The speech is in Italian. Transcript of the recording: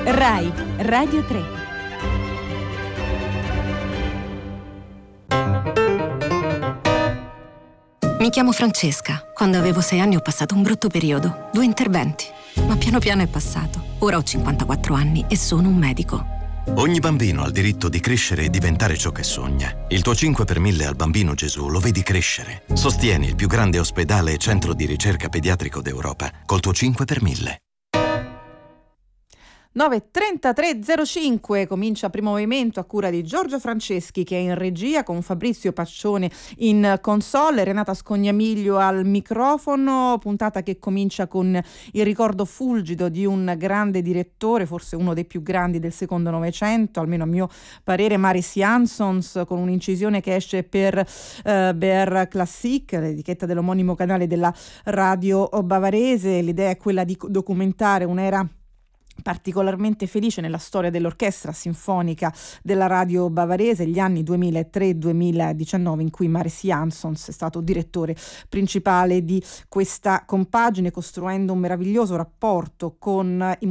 Rai Radio 3. Mi chiamo Francesca. Quando avevo 6 anni ho passato un brutto periodo. 2 interventi. Ma piano piano è passato. Ora ho 54 anni e sono un medico. Ogni bambino ha il diritto di crescere e diventare ciò che sogna. Il tuo 5 per 1000 al Bambino Gesù lo vedi crescere. Sostieni il più grande ospedale e centro di ricerca pediatrico d'Europa col tuo 5 per 1000. 9:33:05 comincia Primo Movimento a cura di Giorgio Franceschi, che è in regia, con Fabrizio Paccione in console, Renata Scognamiglio al microfono. Puntata che comincia con il ricordo fulgido di un grande direttore, forse uno dei più grandi del secondo Novecento, almeno a mio parere, Maris Jansons, con un'incisione che esce per BR Classic, l'etichetta dell'omonimo canale della radio bavarese. L'idea è quella di documentare un'era particolarmente felice nella storia dell'orchestra sinfonica della radio bavarese, gli anni 2003-2019, in cui Maris Jansons è stato direttore principale di questa compagine, costruendo un meraviglioso rapporto con i